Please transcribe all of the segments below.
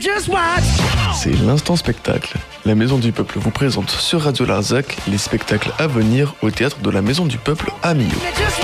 C'est l'instant spectacle. La Maison du Peuple vous présente sur Radio Larzac les spectacles à venir au théâtre de la Maison du Peuple à Millau.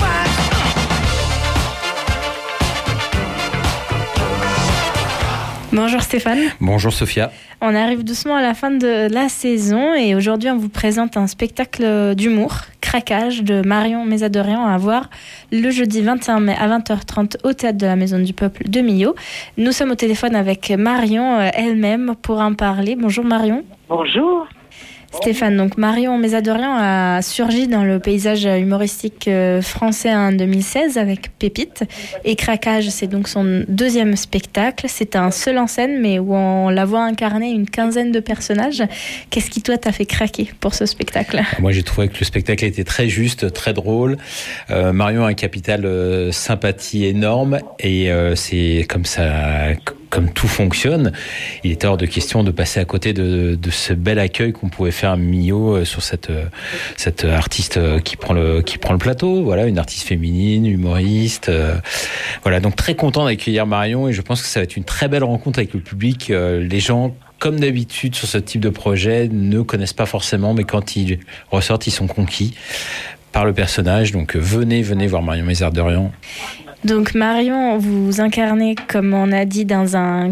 Bonjour Stéphane. Bonjour Sophia. On arrive doucement à la fin de la saison et aujourd'hui on vous présente un spectacle d'humour, Craquage, de Marion Mésadorian, à voir le jeudi 21 mai à 20h30 au théâtre de la Maison du Peuple de Millau. Nous sommes au téléphone avec Marion elle-même pour en parler. Bonjour Marion. Bonjour. Stéphane, donc Marion Mésadorian a surgi dans le paysage humoristique français en 2016 avec Pépite. Et Craquage, c'est donc son deuxième spectacle. C'est un seul en scène, mais où on la voit incarner une quinzaine de personnages. Qu'est-ce qui, toi, t'a fait craquer pour ce spectacle ? Moi, j'ai trouvé que le spectacle était très juste, très drôle. Marion a un capital sympathie énorme et c'est comme ça... Comme tout fonctionne, il était hors de question de passer à côté de ce bel accueil qu'on pouvait faire à Millau sur cette artiste qui prend le plateau. Voilà, une artiste féminine, humoriste. Voilà, donc très content d'accueillir Marion et je pense que ça va être une très belle rencontre avec le public. Les gens, comme d'habitude sur ce type de projet, ne connaissent pas forcément, mais quand ils ressortent, ils sont conquis par le personnage. Donc venez voir Marion Mésadorian. Donc Marion, vous incarnez, comme on a dit, dans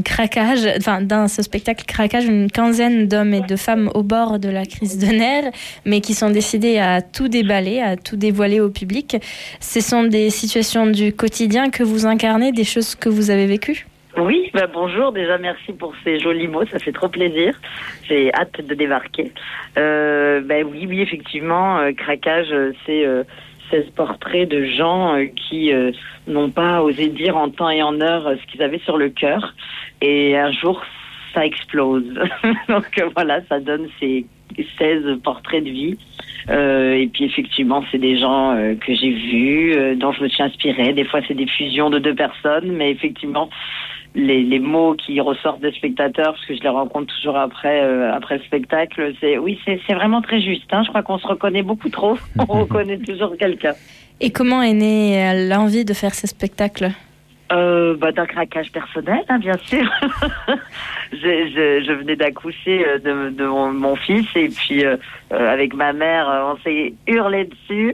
ce spectacle Craquage, une quinzaine d'hommes et de femmes au bord de la crise de nerfs, mais qui sont décidés à tout déballer, à tout dévoiler au public. Ce sont des situations du quotidien que vous incarnez, des choses que vous avez vécues ? Oui, bonjour. Déjà, merci pour ces jolis mots. Ça fait trop plaisir. J'ai hâte de débarquer. Oui, effectivement, Craquage, c'est 16 portraits de gens qui n'ont pas osé dire en temps et en heure ce qu'ils avaient sur le cœur. Et un jour, ça explose. Donc voilà, ça donne ces 16 portraits de vie. Et puis effectivement, c'est des gens que j'ai vus, dont je me suis inspirée. Des fois, c'est des fusions de deux personnes, mais effectivement, les mots qui ressortent des spectateurs, parce que je les rencontre toujours après le spectacle, c'est vraiment très juste. Je crois qu'on se reconnaît beaucoup trop. On reconnaît toujours quelqu'un. Et comment est née l'envie de faire ce spectacle ? D'un craquage personnel, bien sûr. Je venais d'accoucher de mon fils et puis avec ma mère, on s'est hurlé dessus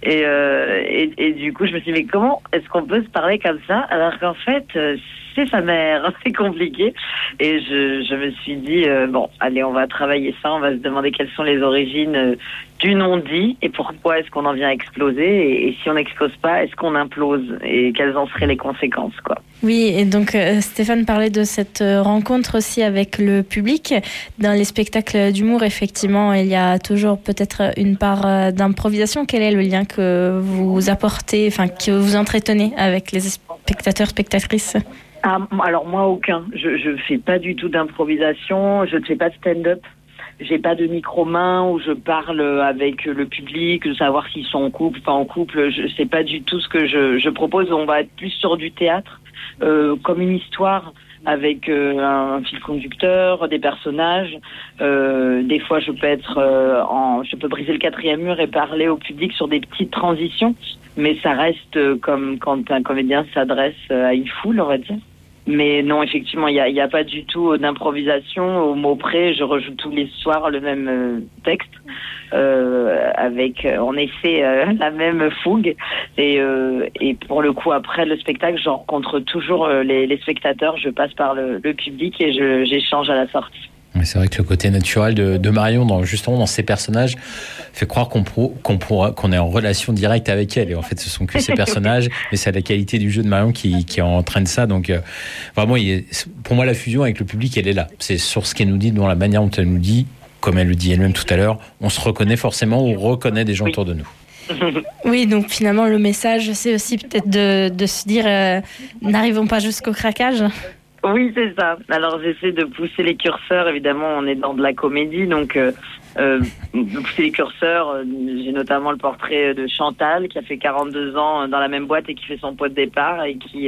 et du coup je me suis dit mais comment est-ce qu'on peut se parler comme ça alors qu'en fait c'est sa mère, c'est compliqué et je me suis dit allez, on va travailler ça, on va se demander quelles sont les origines du non-dit et pourquoi est-ce qu'on en vient à exploser et si on n'explose pas, est-ce qu'on implose et quelles en seraient les conséquences, quoi. Oui, et donc Stéphane parlait de cette rencontre aussi avec le public. Dans les spectacles d'humour, effectivement, il y a toujours peut-être une part d'improvisation. Quel est le lien que vous apportez, que vous entretenez avec les spectateurs, spectatrices ? Alors moi, aucun. Je fais pas du tout d'improvisation, je ne fais pas de stand-up. J'ai pas de micro-main où je parle avec le public, de savoir s'ils sont en couple, pas en couple. C'est pas du tout ce que je propose. On va être plus sur du théâtre, comme une histoire avec un fil conducteur, des personnages. Des fois, je peux briser le quatrième mur et parler au public sur des petites transitions, mais ça reste comme quand un comédien s'adresse à une foule, on va dire. Mais non, effectivement, il y a pas du tout d'improvisation. Au mot près, je rejoue tous les soirs le même texte avec en effet la même fougue. Et pour le coup, après le spectacle, je rencontre toujours les spectateurs. Je passe par le public et j'échange à la sortie. C'est vrai que le côté naturel de Marion, dans ses personnages, fait croire qu'on est en relation directe avec elle. Et en fait, ce sont que ses personnages, mais c'est la qualité du jeu de Marion qui entraîne ça. Donc, vraiment, pour moi, la fusion avec le public, elle est là. C'est sur ce qu'elle nous dit, dans la manière dont elle nous dit, comme elle le dit elle-même tout à l'heure, on se reconnaît forcément, on reconnaît des gens autour de nous. Oui, donc finalement, le message, c'est aussi peut-être de se dire, n'arrivons pas jusqu'au craquage. Oui, c'est ça. Alors, j'essaie de pousser les curseurs. Évidemment, on est dans de la comédie, donc pousser les curseurs. J'ai notamment le portrait de Chantal, qui a fait 42 ans dans la même boîte et qui fait son pot de départ et qui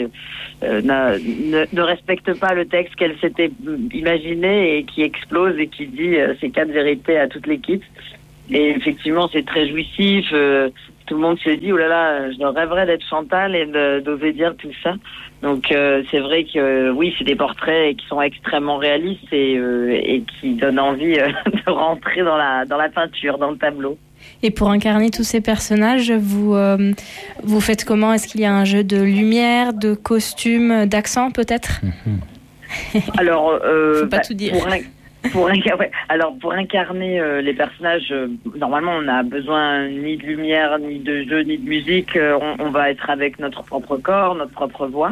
ne respecte pas le texte qu'elle s'était imaginé et qui explose et qui dit ces 4 vérités à toute l'équipe. Et effectivement, c'est très jouissif. tout le monde se dit, oh là là, je rêverais d'être Chantal et d'oser dire tout ça. Donc c'est vrai que oui, c'est des portraits qui sont extrêmement réalistes et qui donnent envie de rentrer dans la peinture, dans le tableau. Et pour incarner tous ces personnages, vous faites comment? Est-ce qu'il y a un jeu de lumière, de costume, d'accent peut-être? Alors, faut pas tout dire. Alors pour incarner les personnages, normalement on n'a besoin ni de lumière, ni de jeu, ni de musique. On va être avec notre propre corps, notre propre voix.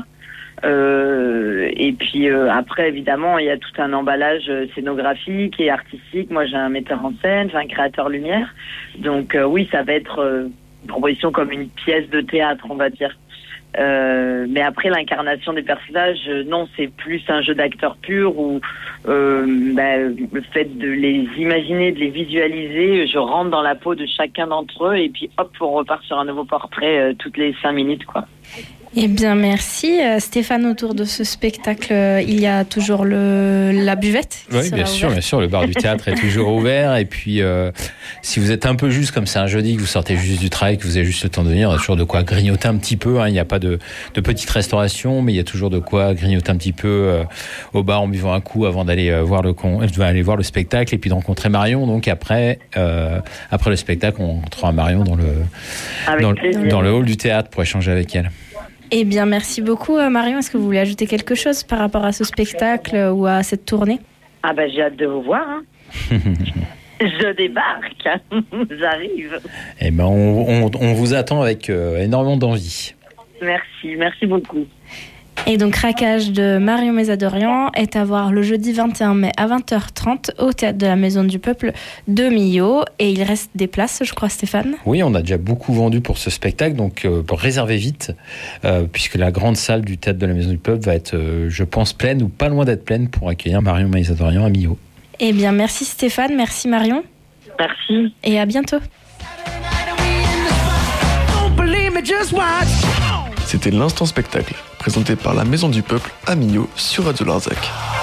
Et puis après évidemment il y a tout un emballage scénographique et artistique. Moi j'ai un metteur en scène, j'ai un créateur lumière. Donc oui, ça va être une proposition comme une pièce de théâtre, on va dire. Mais après l'incarnation des personnages, non, c'est plus un jeu d'acteur pur où le fait de les imaginer, de les visualiser, je rentre dans la peau de chacun d'entre eux et puis hop, on repart sur un nouveau portrait toutes les 5 minutes, quoi. Eh bien, merci. Stéphane, autour de ce spectacle, il y a toujours la buvette qui Oui, bien sûr. Le bar du théâtre est toujours ouvert. Et puis, si vous êtes un peu juste, comme c'est un jeudi, que vous sortez juste du travail, que vous avez juste le temps de venir, il y a toujours de quoi grignoter un petit peu. Il n'y a pas de petite restauration, mais il y a toujours de quoi grignoter un petit peu au bar en buvant un coup avant d'aller voir le spectacle et puis de rencontrer Marion. Donc après le spectacle, on rentrera Marion dans le hall du théâtre pour échanger avec elle. Eh bien, merci beaucoup, Marion. Est-ce que vous voulez ajouter quelque chose par rapport à ce spectacle ou à cette tournée? Ah ben, j'ai hâte de vous voir. Je débarque, j'arrive. Eh ben, on vous attend avec énormément d'envie. Merci beaucoup. Et donc, Craquage de Marion Mézadorian est à voir le jeudi 21 mai à 20h30 au Théâtre de la Maison du Peuple de Millau. Et il reste des places, je crois, Stéphane? Oui, on a déjà beaucoup vendu pour ce spectacle, donc pour réserver vite, puisque la grande salle du Théâtre de la Maison du Peuple va être, je pense, pleine ou pas loin d'être pleine pour accueillir Marion Mézadorian à Millau. Eh bien, merci Stéphane, merci Marion. Merci. Et à bientôt. C'était l'Instant Spectacle, présenté par la Maison du Peuple à Millau sur Radio Larzac.